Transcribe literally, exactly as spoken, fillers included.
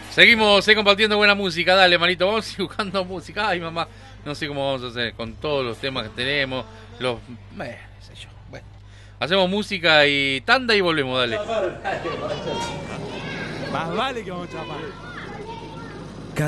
Seguimos eh, compartiendo buena música, dale, manito, vamos a ir buscando música. Ay, mamá, no sé cómo vamos a hacer con todos los temas que tenemos, los... Eh, qué sé yo, bueno. Hacemos música y tanda y volvemos, dale. Más vale que vamos a chapar.